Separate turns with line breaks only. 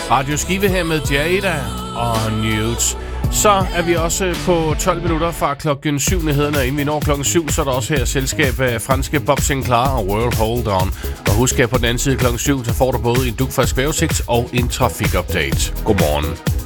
Radio Skive her med Jada og Newt. Så er vi også på 12 minutter fra klokken 7 nyhederne. Inden vi når klokken 7, så er der også her selskab af franske Bob Sinclair og World Hold On. Og husk, at på den anden side klokken 7, så får du både en dugfrisk vejrudsigt og en trafikupdate. Godmorgen.